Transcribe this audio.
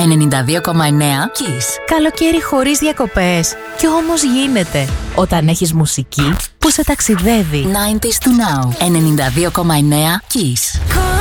92,9 Kiss. Καλοκαίρι χωρίς διακοπές. Κι όμως γίνεται όταν έχεις μουσική που σε ταξιδεύει. 90s to now. 92,9 Kiss.